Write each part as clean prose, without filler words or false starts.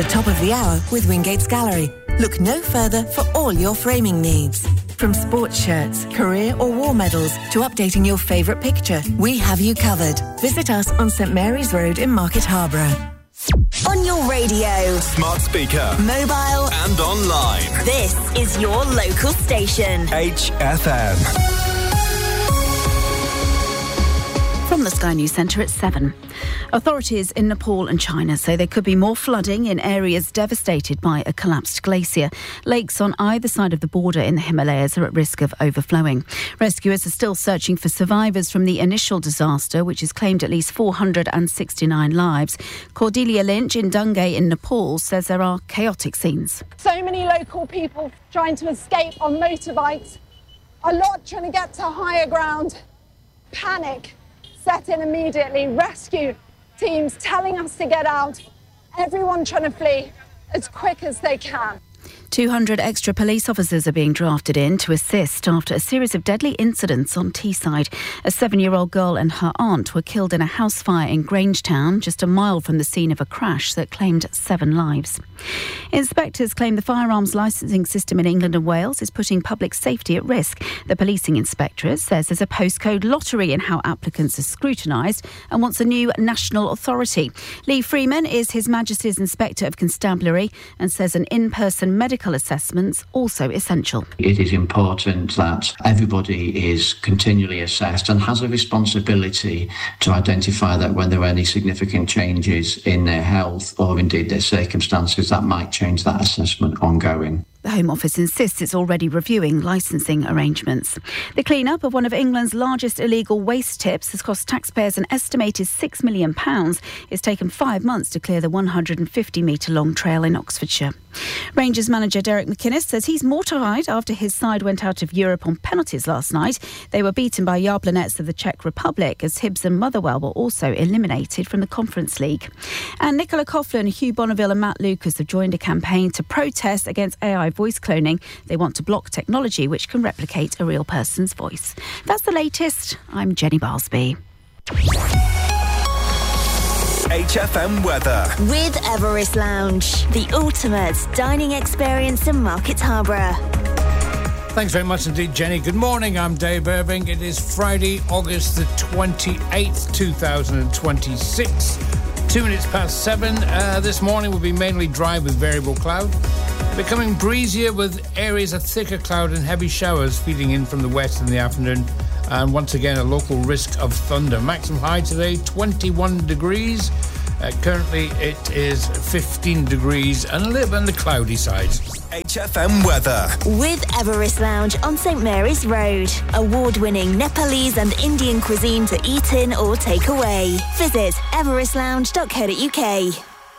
the top of the hour with Wingate's Gallery. Look no further for all your framing needs. From sports shirts, career or war medals to updating your favourite picture, we have you covered. Visit us on St Mary's Road in Market Harborough. On your radio, smart speaker, mobile and online. This is your local station. HFM. From the Sky News Centre at 7. Authorities in Nepal and China say there could be more flooding in areas devastated by a collapsed glacier. Lakes on either side of the border in the Himalayas are at risk of overflowing. Rescuers are still searching for survivors from the initial disaster, which has claimed at least 469 lives. Cordelia Lynch in Dungay in Nepal says there are chaotic scenes. So many local people trying to escape on motorbikes. A lot trying to get to higher ground. Panic set in immediately. Rescue teams telling us to get out. Everyone trying to flee as quick as they can. 200 extra police officers are being drafted in to assist after a series of deadly incidents on Teesside. A 7-year-old girl and her aunt were killed in a house fire in Grangetown, just a mile from the scene of a crash that claimed 7 lives. Inspectors claim the firearms licensing system in England and Wales is putting public safety at risk. The policing inspectorate says there's a postcode lottery in how applicants are scrutinised and wants a new national authority. Lee Freeman is His Majesty's Inspector of Constabulary and says an in-person medical assessment's also essential. It is important that everybody is continually assessed and has a responsibility to identify that when there are any significant changes in their health or indeed their circumstances, that might change that assessment ongoing. The Home Office insists it's already reviewing licensing arrangements. The clean-up of one of England's largest illegal waste tips has cost taxpayers an estimated £6 million. It's taken 5 months to clear the 150-metre-long trail in Oxfordshire. Rangers manager Derek McInnes says he's mortified after his side went out of Europe on penalties last night. They were beaten by Jablonec of the Czech Republic as Hibs and Motherwell were also eliminated from the Conference League. And Nicola Coughlan, Hugh Bonneville and Matt Lucas have joined a campaign to protest against AI voice cloning. They want to block technology which can replicate a real person's voice. That's the latest. I'm Jenny Barsby. HFM weather. With Everest Lounge, the ultimate dining experience in Market Harborough. Thanks very much indeed, Jenny. Good morning, I'm Dave Irving. It is Friday, August the 28th, 2026. 2 minutes past 7. This morning will be mainly dry with variable cloud. Becoming breezier with areas of thicker cloud and heavy showers feeding in from the west in the afternoon. And once again, a local risk of thunder. Maximum high today, 21 degrees. Currently, it is 15 degrees and a little bit on the cloudy side. HFM weather. With Everest Lounge on St Mary's Road. Award-winning Nepalese and Indian cuisine to eat in or take away. Visit everestlounge.co.uk.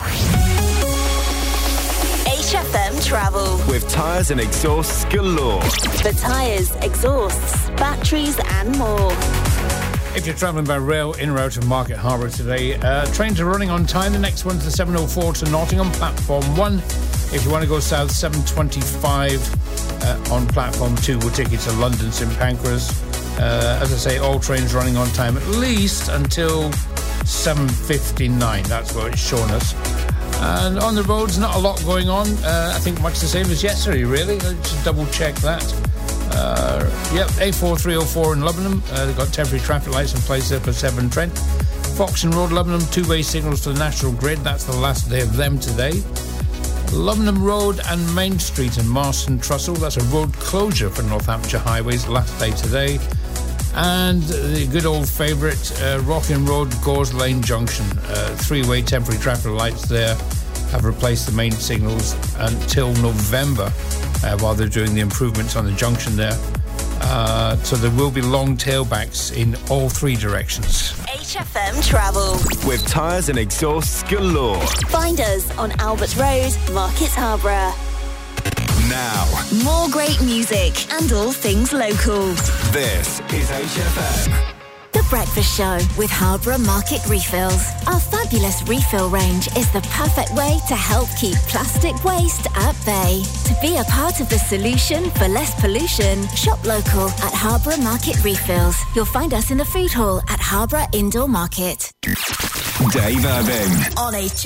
HFM Travel. With tyres and exhausts galore. For tyres, exhausts, batteries and more. If you're travelling by rail in or out of Market Harborough today, trains are running on time. The next one's the 7:04 to Nottingham, platform 1. If you want to go south, 7:25 on platform 2 will take you to London St Pancras. As I say, all trains running on time at least until 7:59. That's what it's shown us. And on the roads, not a lot going on. I think much the same as yesterday, really. Let's just double check that. A4304 in Lubbock. They've got temporary traffic lights in place there for Severn Trent. Foxton Road, Lubbock, two-way signals for the National Grid. That's the last day of them today. Lubbock Road and Main Street in Marston Trussell. That's a road closure for North Hampshire Highways. Last day today. And the good old favourite, Rockin Road, Gores Lane Junction. Three-way temporary traffic lights there have replaced the main signals until November while they're doing the improvements on the junction there. So there will be long tailbacks in all 3 directions. HFM Travel. With tyres and exhausts galore. Find us on Albert Road, Market Harborough. Now, more great music and all things local. This is HFM. The Breakfast Show with Harborough Market Refills. Our fabulous refill range is the perfect way to help keep plastic waste at bay. To be a part of the solution for less pollution, shop local at Harborough Market Refills. You'll find us in the food hall at Harborough Indoor Market. Dave Irving. On